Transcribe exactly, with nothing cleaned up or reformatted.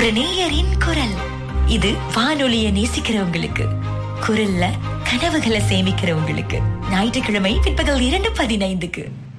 ஒரு நேயரின் குரல். இது வானொலியை நேசிக்கிறவங்களுக்கு, குரல்ல கனவுகளை சேமிக்கிறவங்களுக்கு. ஞாயிற்றுக்கிழமை பிற்பகல் இரண்டு பதினைந்துக்கு